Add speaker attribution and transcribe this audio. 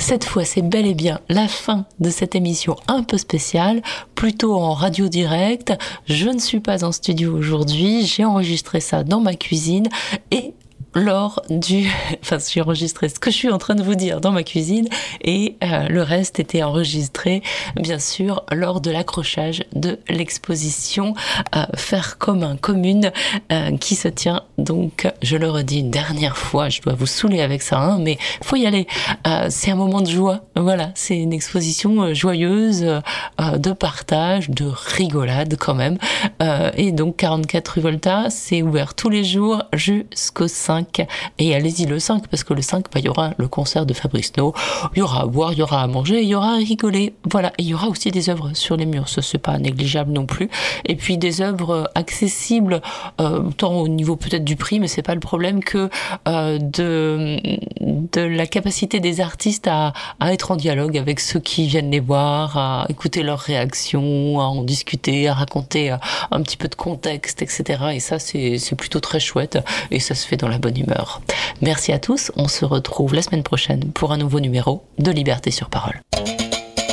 Speaker 1: Cette fois, c'est bel et bien la fin de cette émission un peu spéciale, plutôt en radio direct. Je ne suis pas en studio aujourd'hui, j'ai enregistré ça dans ma cuisine et j'ai enregistré ce que je suis en train de vous dire dans ma cuisine et le reste était enregistré, bien sûr, lors de l'accrochage de l'exposition Faire commun commune qui se tient donc, je le redis une dernière fois, je dois vous saouler avec ça, mais faut y aller. C'est un moment de joie, voilà, c'est une exposition joyeuse, de partage, de rigolade quand même. Et donc 44 rue Volta, c'est ouvert tous les jours jusqu'au 5. Et allez-y le 5, parce que le 5, il y aura le concert de Fabrice No, il y aura à boire, il y aura à manger, il y aura à rigoler. Voilà, et il y aura aussi des œuvres sur les murs, ça c'est pas négligeable non plus. Et puis des œuvres accessibles, tant au niveau peut-être du prix, mais c'est pas le problème, que de la capacité des artistes à être en dialogue avec ceux qui viennent les voir, à écouter leurs réactions, à en discuter, à raconter un petit peu de contexte, etc. Et ça, c'est plutôt très chouette, et ça se fait dans la bonne humeur. Merci à tous, on se retrouve la semaine prochaine pour un nouveau numéro de Liberté sur Parole.